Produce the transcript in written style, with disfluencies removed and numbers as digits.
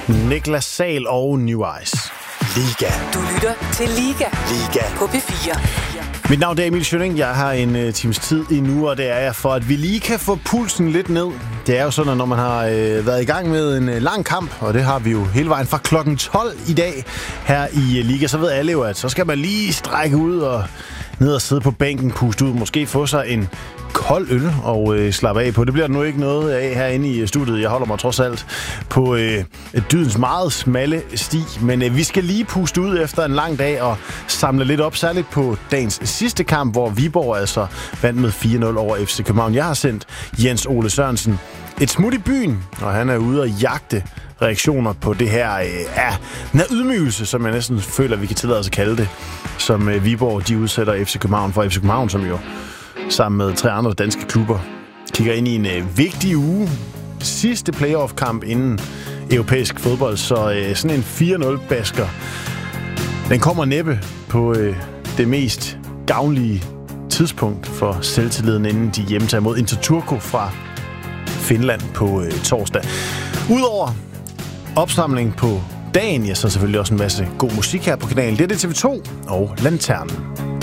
Niklas Sahl og New Eyes. Liga. Du lytter til Liga på P4. Mit navn er Emil Schønning. Jeg har en times tid endnu, og det er jeg for, at vi lige kan få pulsen lidt ned. Det er jo sådan, at når man har været i gang med en lang kamp, og det har vi jo hele vejen fra klokken 12 i dag her i Liga, så ved alle jo, at så skal man lige strække ud og ned og sidde på bænken, puste ud, måske få sig en kold øl og slappe af på. Det bliver nu ikke noget af herinde i studiet. Jeg holder mig trods alt på dydens meget smalle sti, men vi skal lige puste ud efter en lang dag og samle lidt op, særligt på dagens sidste kamp, hvor Viborg altså vandt med 4-0 over FC København. Jeg har sendt Jens Ole Sørensen et smut i byen, og han er ude og jagte reaktioner på det her den her ydmygelse, som jeg næsten føler, vi kan tillade os at kalde det, som Viborg de udsætter FC København for. FC København, som jo sammen med 3 andre danske klubber kigger ind i en vigtig uge. Sidste playoff-kamp inden europæisk fodbold, så sådan en 4-0-basker, den kommer næppe på det mest gavnlige tidspunkt for selvtilliden, inden de hjemtager mod Inter Turku fra Finland på torsdag. Udover opsamling på dagen, ja, så selvfølgelig også en masse god musik her på kanalen. Det er det TV2 og Lanternen.